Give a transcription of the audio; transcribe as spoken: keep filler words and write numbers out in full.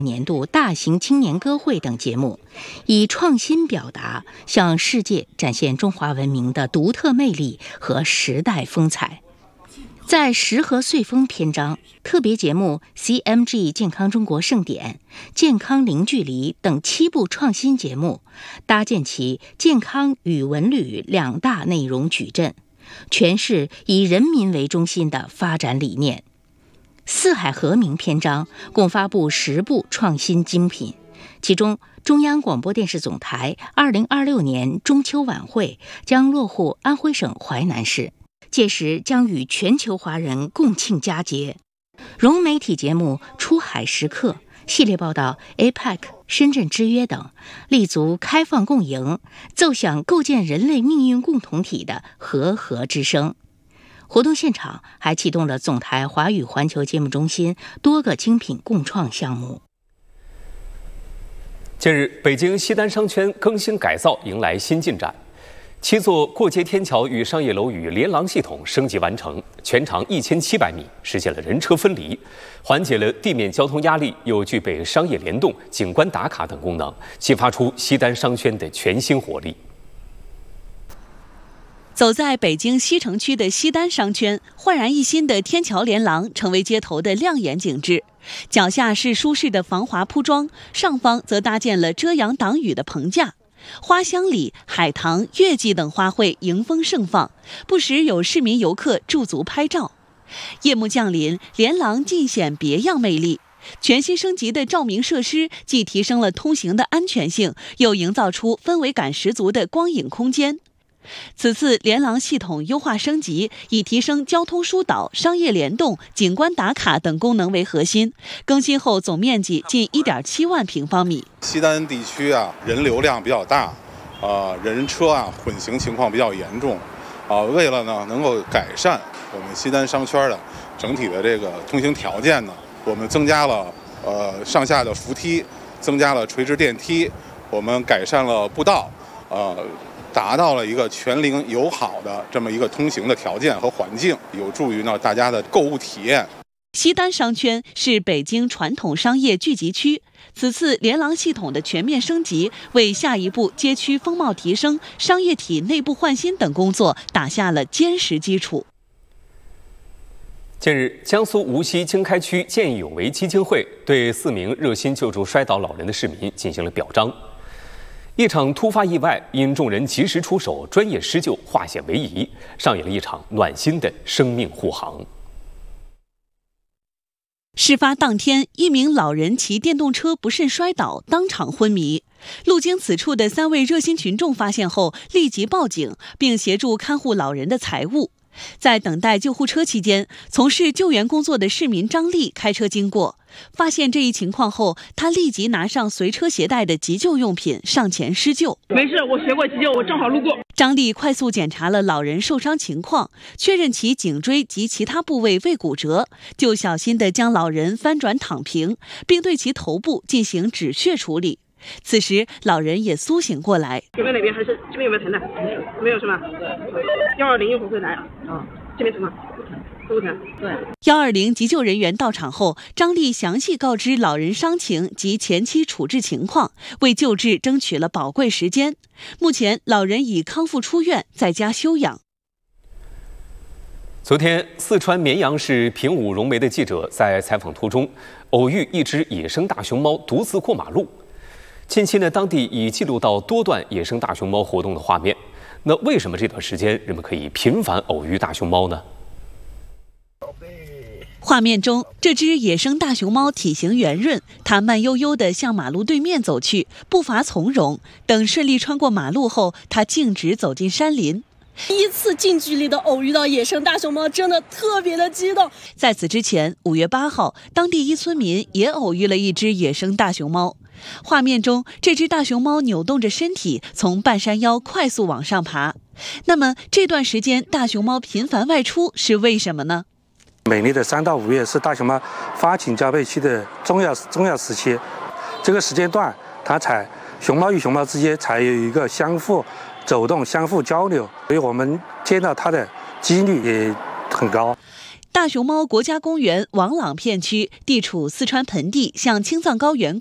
年度大型青年歌会等节目，以创新表达向世界展现中华文明的独特魅力和时代风采。在时和岁丰篇章，特别节目 C M G 健康中国盛典、健康零距离等七部创新节目，搭建起健康与文旅两大内容矩阵，诠释以人民为中心的发展理念。四海和明篇章共发布十部创新精品，其中中央广播电视总台二零二六年中秋晚会将落户安徽省淮南市，届时将与全球华人共庆佳节。融媒体节目出海时刻系列报道 A P E C 深圳之约等，立足开放共赢，奏响构建人类命运共同体的和合之声。活动现场还启动了总台华语环球节目中心多个精品共创项目。 近日，北京西单商圈更新改造迎来新进展，七座过街天桥与商业楼宇连廊系统升级完成，全长一千七百米，实现了人车分离，缓解了地面交通压力，又具备商业联动、景观打卡等功能，激发出西单商圈的全新活力。 走在北京西城区的西单商圈，焕然一新的天桥连廊成为街头的亮眼景致。脚下是舒适的防滑铺装，上方则搭建了遮阳挡雨的棚架。花香里、海棠、月季等花卉迎风盛放，不时有市民游客驻足拍照。夜幕降临，连廊尽显别样魅力。全新升级的照明设施既提升了通行的安全性，又营造出氛围感十足的光影空间。此次连廊系统优化升级，以提升交通疏导、商业联动、景观打卡等功能为核心。更新后总面积近 一点七万平方米。 西单地区啊，人流量比较大，呃，人车啊混行情况比较严重，啊、呃，为了呢能够改善我们西单商圈的整体的这个通行条件呢，我们增加了呃上下的扶梯，增加了垂直电梯，我们改善了步道，呃。达到了一个全龄友好的这么一个通行的条件和环境，有助于呢大家的购物体验。 西单商圈是北京传统商业聚集区，此次连廊系统的全面升级，为下一步街区风貌提升、商业体内部换新等工作打下了坚实基础。 近日，江苏无锡经开区见义勇为基金会对四名热心救助摔倒老人的市民进行了表彰。一场突发意外，因众人及时出手，专业施救，化险为夷，上演了一场暖心的生命护航。 事发当天，一名老人骑电动车不慎摔倒，当场昏迷。路经此处的三位热心群众发现后，立即报警，并协助看护老人的财物。在等待救护车期间，从事救援工作的市民张丽开车经过，发现这一情况后，他立即拿上随车携带的急救用品上前施救。 没事，我学过急救，我正好路过。 张丽快速检查了老人受伤情况，确认其颈椎及其他部位未骨折，就小心地将老人翻转躺平，并对其头部进行止血处理。此时，老人也苏醒过来。 有没有哪边还是这边有没有疼的？没有是吧？幺二零一会儿会来。啊，这边疼吗？都疼。对。 幺二零急救人员到场后，张丽详细告知老人伤情及前期处置情况，为救治争取了宝贵时间。目前，老人已康复出院，在家休养。 昨天，四川绵阳市平武融媒的记者在采访途中，偶遇一只野生大熊猫独自过马路。近期呢，当地已记录到多段野生大熊猫活动的画面。那为什么这段时间人们可以频繁偶遇大熊猫呢？ 画面中，这只野生大熊猫体型圆润，它慢悠悠地向马路对面走去，步伐从容。等顺利穿过马路后，它径直走进山林。 第一次近距离的偶遇到野生大熊猫，真的特别的激动。 在此之前，五月八号，当地一村民也偶遇了一只野生大熊猫。画面中，这只大熊猫扭动着身体，从半山腰快速往上爬。那么，这段时间大熊猫频繁外出是为什么呢？ 每年的三到五月是大熊猫发情交配期的重要重要时期，这个时间段，它才熊猫与熊猫之间才有一个相互走动、相互交流，所以我们见到它的几率也很高。 大熊猫国家公园王朗片区地处四川盆地，向青藏高原